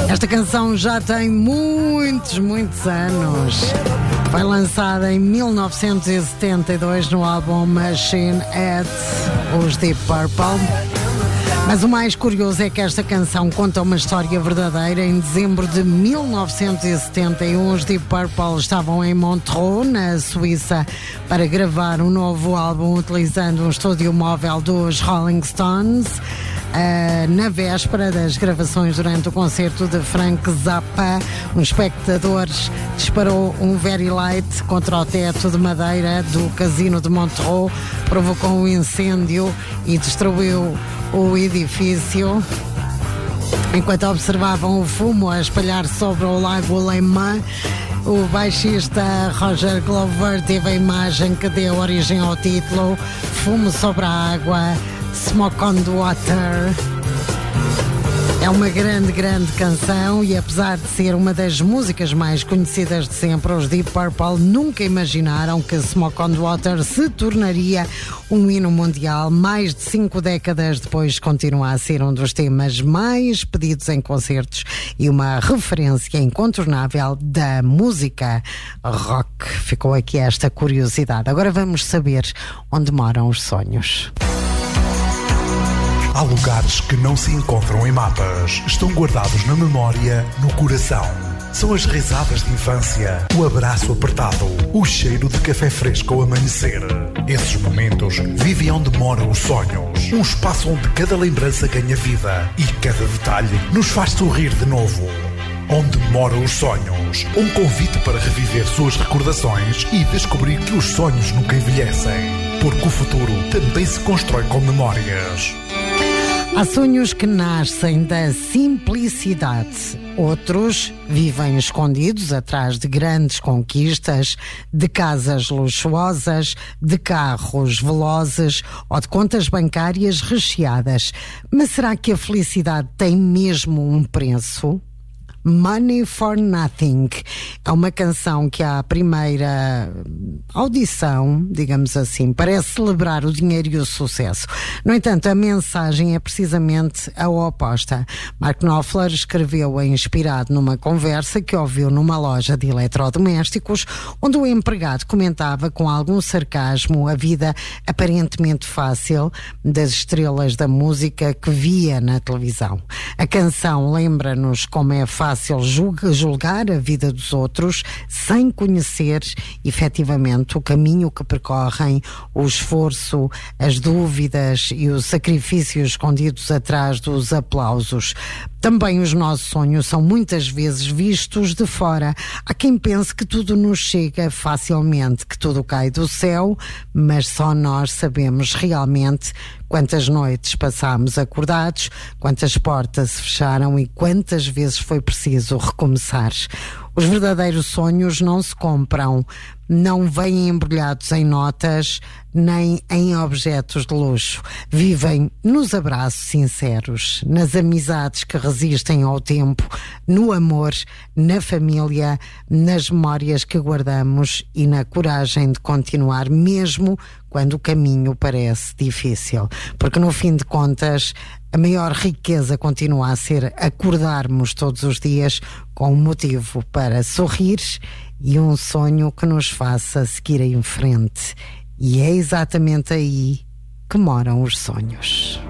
Esta canção já tem muitos anos. Foi lançada em 1972 no álbum Machine Head, os Deep Purple. Mas o mais curioso é que esta canção conta uma história verdadeira. Em dezembro de 1971, os Deep Purple estavam em Montreux, na Suíça, para gravar um novo álbum utilizando um estúdio móvel dos Rolling Stones. Na véspera das gravações, durante o concerto de Frank Zappa, um espectador disparou um Very Light contra o teto de madeira do casino de Montreux, provocou um incêndio e destruiu o edifício. Enquanto observavam o fumo a espalhar-se sobre o lago Léman, o baixista Roger Glover teve a imagem que deu origem ao título Fumo sobre a Água, Smoke on the Water. É uma grande canção e, apesar de ser uma das músicas mais conhecidas de sempre, os Deep Purple nunca imaginaram que Smoke on the Water se tornaria um hino mundial. Mais de 5 décadas depois, continua a ser um dos temas mais pedidos em concertos e uma referência incontornável da música rock. Ficou aqui esta curiosidade. Agora vamos saber onde moram os sonhos. Há lugares que não se encontram em mapas, estão guardados na memória, no coração. São as risadas de infância, o abraço apertado, o cheiro de café fresco ao amanhecer. Esses momentos vivem onde moram os sonhos. Um espaço onde cada lembrança ganha vida e cada detalhe nos faz sorrir de novo. Onde moram os sonhos. Um convite para reviver suas recordações e descobrir que os sonhos nunca envelhecem. Porque o futuro também se constrói com memórias. Há sonhos que nascem da simplicidade. Outros vivem escondidos atrás de grandes conquistas, de casas luxuosas, de carros velozes ou de contas bancárias recheadas. Mas será que a felicidade tem mesmo um preço? Money for Nothing é uma canção que à primeira audição, digamos assim, parece celebrar o dinheiro e o sucesso. No entanto, a mensagem é precisamente a oposta. Mark Knopfler escreveu-a inspirado numa conversa que ouviu numa loja de eletrodomésticos, onde o empregado comentava com algum sarcasmo a vida aparentemente fácil das estrelas da música que via na televisão. A canção lembra-nos como é fácil julgar a vida dos outros sem conhecer efetivamente o caminho que percorrem, o esforço, as dúvidas e os sacrifícios escondidos atrás dos aplausos. Também os nossos sonhos são muitas vezes vistos de fora. Há quem pense que tudo nos chega facilmente, que tudo cai do céu, mas só nós sabemos realmente quantas noites passámos acordados, quantas portas se fecharam e quantas vezes foi preciso recomeçar. Os verdadeiros sonhos não se compram, não vêm embrulhados em notas nem em objetos de luxo. Vivem nos abraços sinceros, nas amizades que resistem ao tempo, no amor, na família, nas memórias que guardamos e na coragem de continuar mesmo quando o caminho parece difícil. Porque no fim de contas, a maior riqueza continua a ser acordarmos todos os dias com um motivo para sorrir e um sonho que nos faça seguir em frente. E é exatamente aí que moram os sonhos.